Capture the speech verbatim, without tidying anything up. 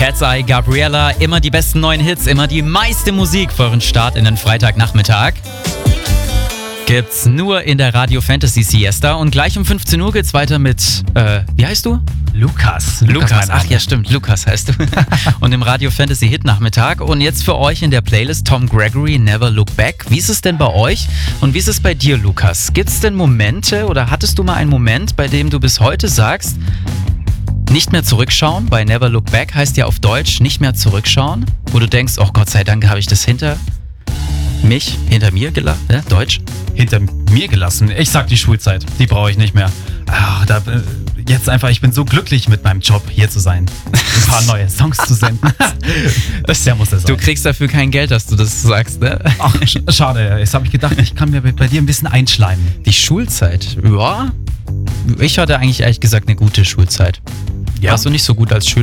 Cat's Eye, Gabriella. Immer die besten neuen Hits, immer die meiste Musik für euren Start in den Freitagnachmittag. Gibt's nur in der Radio Fantasy Siesta. Und gleich um fünfzehn Uhr geht's weiter mit, äh, wie heißt du? Lukas. Lukas, ach ja stimmt, Lukas heißt du. Und im Radio Fantasy Hit Nachmittag. Und jetzt für euch in der Playlist Tom Gregory, Never Look Back. Wie ist es denn bei euch und wie ist es bei dir, Lukas? Gibt's denn Momente oder hattest du mal einen Moment, bei dem du bis heute sagst, nicht mehr zurückschauen? Bei Never Look Back heißt ja auf Deutsch nicht mehr zurückschauen, wo du denkst, oh Gott sei Dank habe ich das hinter mich, hinter mir gelassen, ja, Deutsch? Hinter mir gelassen. Ich sag die Schulzeit, die brauche ich nicht mehr. Ach, da, jetzt einfach, ich bin so glücklich mit meinem Job, hier zu sein. Ein paar neue Songs zu senden. Das muss es sein. Du kriegst dafür kein Geld, dass du das sagst, ne? Ach, sch- schade. Jetzt habe ich gedacht, ich kann mir bei, bei dir ein bisschen einschleimen. Die Schulzeit, ja. Ich hatte eigentlich ehrlich gesagt eine gute Schulzeit. Ja. Warst du nicht so gut als Schüler?